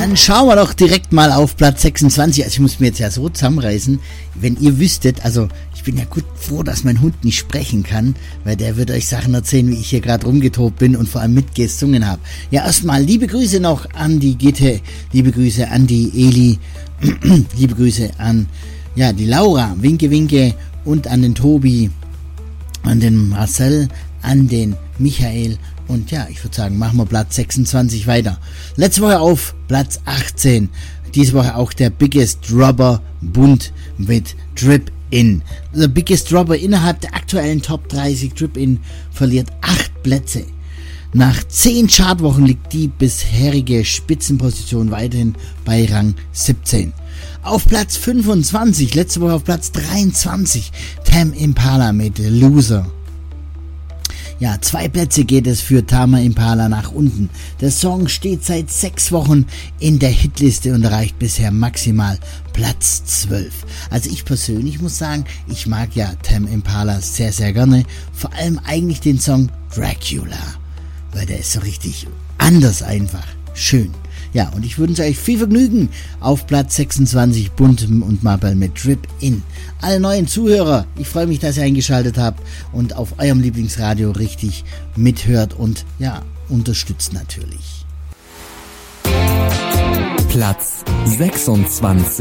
Dann schauen wir doch direkt mal auf Platz 26. Also ich muss mir jetzt ja so zusammenreißen, wenn ihr wüsstet, also ich bin ja gut froh, dass mein Hund nicht sprechen kann, weil der wird euch Sachen erzählen, wie ich hier gerade rumgetobt bin und vor allem mitgesungen habe. Ja, erstmal liebe Grüße noch an die Gitte, liebe Grüße an die Eli, liebe Grüße an die Laura, Winke Winke, und an den Tobi, an den Marcel, an den Michael. Und ja, ich würde sagen, machen wir Platz 26 weiter. Letzte Woche auf Platz 18. Diese Woche auch der Biggest Dropper Bund mit Drip In. The Biggest Dropper innerhalb der aktuellen Top 30 Drip In verliert 8 Plätze. Nach 10 Chartwochen liegt die bisherige Spitzenposition weiterhin bei Rang 17. Auf Platz 25, letzte Woche auf Platz 23, Tame Impala mit Loser. Ja, 2 Plätze geht es für Tame Impala nach unten. Der Song steht seit 6 Wochen in der Hitliste und erreicht bisher maximal Platz 12. Also ich persönlich muss sagen, ich mag ja Tame Impala sehr, sehr gerne. Vor allem eigentlich den Song Dracula, weil der ist so richtig anders einfach. Schön. Ja, und ich wünsche euch viel Vergnügen auf Platz 26 Bunt und Mabel mit Drip In. Alle neuen Zuhörer, ich freue mich, dass ihr eingeschaltet habt und auf eurem Lieblingsradio richtig mithört und unterstützt natürlich. Platz 26.